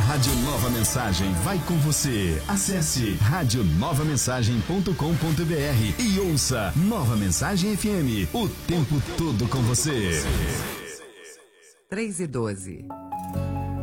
Rádio Nova Mensagem vai com você. Acesse radionovamensagem.com.br e ouça Nova Mensagem FM, o tempo todo com você. 3:12.